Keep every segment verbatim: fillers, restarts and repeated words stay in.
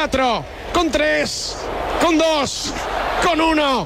cuatro, con tres, con dos, con uno,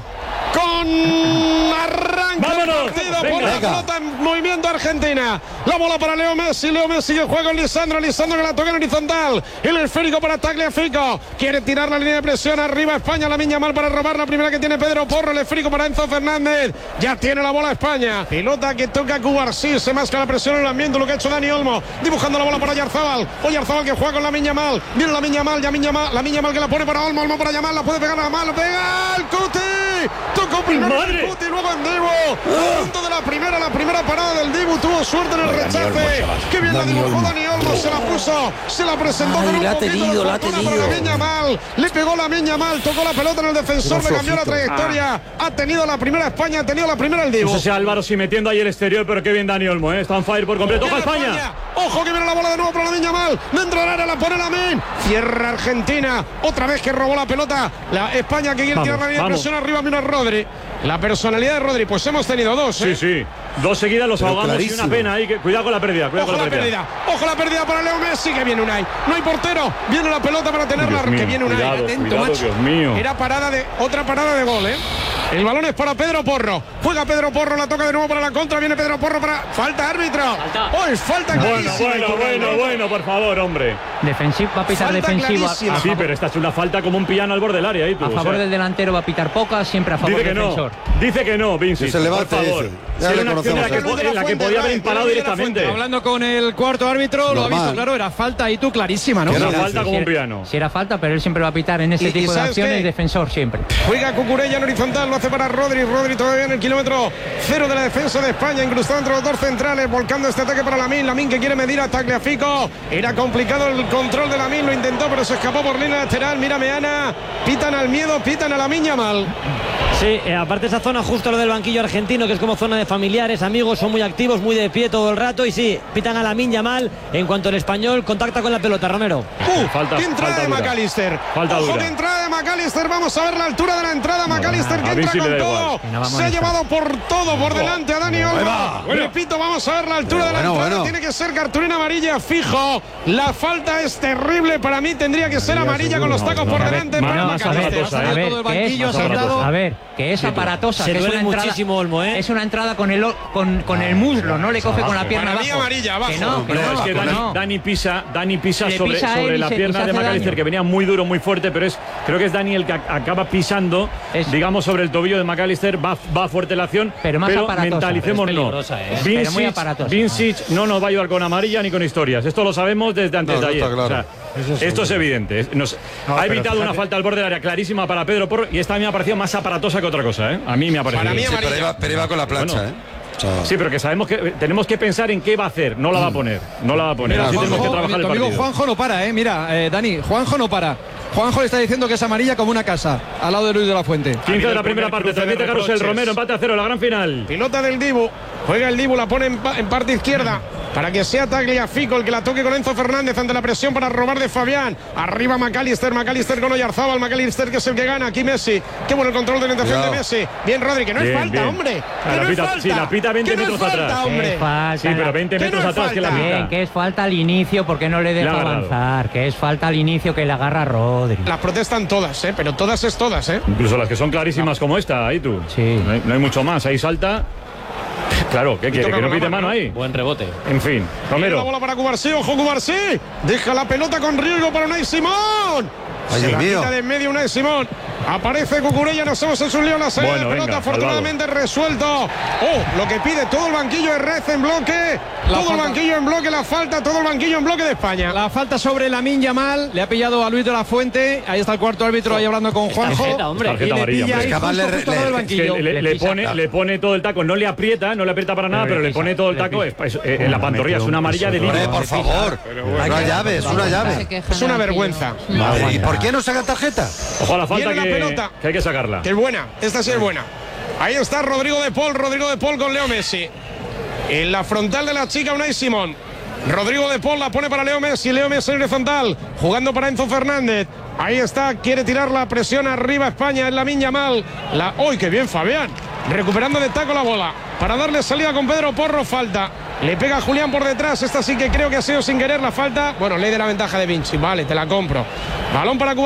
con arranca el partido por la pelota en movimiento Argentina. La bola para Leo Messi, Leo Messi que juega con Lisandro, Lisandro que la toca en horizontal, el esférico para Tagliafico, quiere tirar la línea de presión arriba España, Lamine Yamal para robar la primera que tiene Pedro Porro, el esférico para Enzo Fernández, ya tiene la bola España, pelota que toca Cubarsí, se masca la presión en el ambiente, lo que ha hecho Dani Olmo, dibujando la bola para Oyarzabal, Oyarzabal que juega con Lamine Yamal, viene Lamine Yamal, Lamine Yamal, Lamine Yamal que la pone para Olmo, Olmo para Yamal, la puede pegar a Yamal, pega el Cuti, tocó primero el Cuti, luego en Dibu, a punto de la primera, la primera parada del Dibu, tuvo suerte en el rechace, que bien la dibujó Dani Olmo, se la puso, se la presentó con un poquito de fortuna para Lamine Yamal, le pegó Lamine Yamal, tocó la pelota en el defensor, le cambió la trayectoria, ha tenido la primera España, ha tenido la primera el Dibu. No sé si Álvaro si metiendo ahí el exterior, pero qué bien Dani Olmo, ¿eh? Está on fire por completo. ¡Ojo España! España! Ojo que viene la bola de nuevo para Lamine Yamal, dentro del área la pone Lamine, cierra Argentina, otra vez que robó la pelota, la España que quiere vamos, tirar la línea de presión arriba, mira Rodri, la personalidad de Rodri, pues hemos tenido dos, ¿eh? Sí, sí, dos seguidas los pero ahogamos clarísimo. Y una pena ahí, que, cuidado con la pérdida, cuidado ojo con la pérdida. pérdida. Ojo la pérdida para Leo Messi, que viene Unai, no hay portero, viene la pelota para tenerla, mío, que viene Unai, cuidado, atento cuidado, macho, Dios mío. Era parada de, otra parada de gol, ¿eh? El balón es para Pedro Porro, juega Pedro Porro, la toca de nuevo para la contra, viene Pedro Porro para, falta árbitro, falta, oh, es falta bueno, bueno, bueno, bueno, por favor, hombre. Defensivo, va a pitar defensiva. Ah, sí, pero esta es una falta como un piano al borde del área ahí tú, a favor o sea. del delantero va a pitar pocas, siempre a favor dice del que defensor. No, dice que no, Vinci, se por favor. Ya si una acción en la que, en la que podía haber imparado directamente. Hablando con el cuarto árbitro, lo ha visto claro, era falta ahí tú clarísima, ¿no? Era falta como un piano. Si era falta, pero él siempre va a pitar en ese tipo de acciones, defensor siempre. Juega Cucurella en horizontal, lo hace para Rodri, Rodri todavía en el kilómetro cero de la defensa de España, incrustado entre los dos centrales, volcando este ataque para Lamine, Lamine que quiere medir a Tagliafico, era complicado el control de Lamine, lo intentó pero se escapó por línea lateral, mira Meana, pitan al miedo, pitan a Lamine Yamal. Sí, eh, aparte esa zona justo lo del banquillo argentino, que es como zona de familiares, amigos, son muy activos, muy de pie todo el rato y sí, pitan a Lamine Yamal en cuanto el español contacta con la pelota, Romero. Uh, falta, qué entrada falta de McAllister. Falta Ojo, qué entrada de McAllister, vamos a ver la altura de la entrada, no, McAllister que entra con todo, no se ha llevado por todo por delante a Dani Olmo. Bueno. Repito, vamos a ver la altura pero de la bueno, entrada, bueno. Tiene que ser cartulina amarilla fijo, la falta es terrible, para mí tendría que ser amarilla con los tacos por delante para McAllister. A ver, que es aparatosa, se que duele es una muchísimo entrada, Olmo, ¿eh? Es una entrada con el con, con el muslo, no le coge con la pierna abajo. Amarilla abajo. Que no, que no, no, es que Dani, no. Dani pisa, Dani pisa Le sobre, pisa sobre la se, pierna de McAllister, que venía muy duro, muy fuerte, pero es creo que es Dani el que acaba pisando, es, digamos, sobre el tobillo de McAllister, va, va fuerte la acción, pero, más pero mentalicemos no. ¿eh? Vincic no nos va a ayudar con amarilla ni con historias. Esto lo sabemos desde antes no, de ayer. Claro. O sea, es esto es evidente. Nos, no, ha evitado fíjate. Una falta al borde del área clarísima para Pedro Porro y esta a mí me ha parecido más aparatosa que otra cosa, ¿eh? A mí me ha parecido. Para mí sí, pero, iba, pero iba con la plancha, bueno. ¿eh? Sí, pero que sabemos que tenemos que pensar en qué va a hacer. No la va a poner. No la va a poner. Mira, Así Juanjo, tenemos que trabajar mi, el amigo partido. Juanjo no para, eh. Mira, eh, Dani, Juanjo no para. Juanjo le está diciendo que es amarilla como una casa, al lado de Luis de la Fuente. quince de la primera parte, transmite Carrusel Romero, empate a cero, la gran final. Pilota del Dibu, juega el Dibu, la pone en, pa en parte izquierda para que sea Tagliafico el que la toque con Enzo Fernández ante la presión para robar de Fabián. Arriba McAllister, McAllister con Oyarzabal, McAllister que es el que gana, aquí Messi. Qué bueno el control de orientación de Messi. Bien, Rodri, que no bien, es falta, bien. hombre. Que la no pita, es falta. Sí, la pita veinte no metros es falta, atrás. Hombre. Falta, sí, pero veinte metros no atrás es que la pita. Bien, que es falta al inicio porque no le deja avanzar, que es falta al inicio que le agarra a Rodri. Las protestan todas, ¿eh? Pero todas es todas, ¿eh? Incluso las que son clarísimas no. como esta, ahí tú. Sí. No hay, no hay mucho más, ahí salta. Claro, ¿qué quiere? ¿Que no pite mano ahí? Buen rebote. En fin, Romero. La bola para Cubarsí, ojo Cubarsí. Deja la pelota con riesgo para Unai Simón. Ay, Se la mío. quita de en medio Unai Simón. Aparece Cucurella, nos hemos hecho un lío en la salida bueno, de pelota, venga, afortunadamente salvado. Resuelto. Oh, lo que pide todo el banquillo de Red en bloque. La todo falta. El banquillo en bloque, la falta, todo el banquillo en bloque de España. La falta sobre Lamine Yamal, le ha pillado a Luis de la Fuente. Ahí está el cuarto árbitro ahí hablando con Juanjo. Tarjeta, hombre. Tarjeta y le amarilla, pilla ahí hombre. justo, justo Le- al le- banquillo. Es que le, le, Le le pone, le pone todo el taco, no le aprieta, no le aprieta para nada, pero le pone todo el taco es, es, es, en la pantorrilla, es una amarilla de Hombre, línea. por favor. Una llave, es una llave. Es una vergüenza. Madre, ¿y por qué no saca tarjeta? Ojo a la falta Viene la que, pelota. que hay que sacarla. Que es buena, esta sí es buena. Ahí está Rodrigo de Paul, Rodrigo de Paul con Leo Messi. En la frontal de la chica Unai Simón. Rodrigo de Paul la pone para Leo Messi, Leo Messi en horizontal, jugando para Enzo Fernández. Ahí está, quiere tirar la presión arriba España, es Lamine Yamal. La... ¡Uy, qué bien Fabián! Recuperando de taco la bola. Para darle salida con Pedro Porro, falta. Le pega a Julián por detrás, esta sí que creo que ha sido sin querer la falta. Bueno, ley de la ventaja de Vinci, vale, te la compro. Balón para Cuba.